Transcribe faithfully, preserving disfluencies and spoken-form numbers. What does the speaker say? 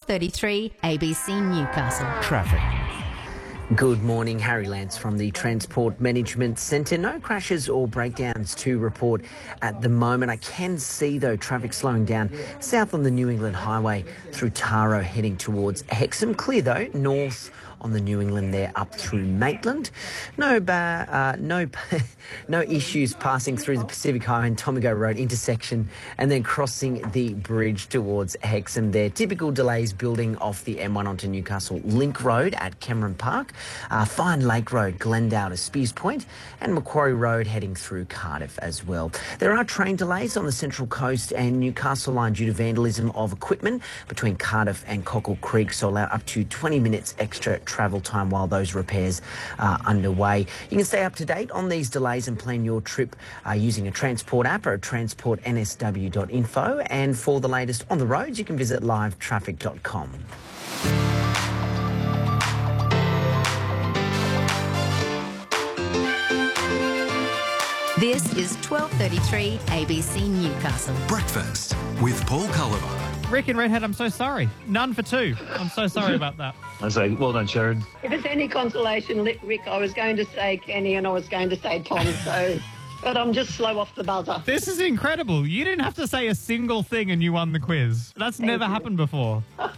thirty-three A B C Newcastle. Traffic. Good morning, Harry Lance from the Transport Management Centre. No crashes or breakdowns to report at the moment. I can see, though, traffic slowing down south on the New England Highway through Taro heading towards Hexham. Clear, though, north on the New England there up through Maitland. No ba- uh, no no issues passing through the Pacific Highway and Tomago Road intersection and then crossing the bridge towards Hexham there. Typical delays building off the M one onto Newcastle Link Road at Cameron Park, uh, Fine Lake Road, Glendale to Spears Point, and Macquarie Road heading through Cardiff as well. There are train delays on the Central Coast and Newcastle line due to vandalism of equipment between Cardiff and Cockle Creek, so allow up to twenty minutes extra travel time while those repairs are underway. You can stay up to date on these delays and plan your trip uh, using a Transport app or at transport n s w dot info. And for the latest on the roads, you can visit live traffic dot com. This is twelve thirty-three A B C Newcastle. Breakfast with Paul Culliver. Rick and Redhead, I'm so sorry. None for two. I'm so sorry about that. I say, well done, Sharon. If it's any consolation, Rick, I was going to say Kenny and I was going to say Tom, so... But I'm just slow off the buzzer. This is incredible. You didn't have to say a single thing and you won the quiz. That's Thank never you. happened before.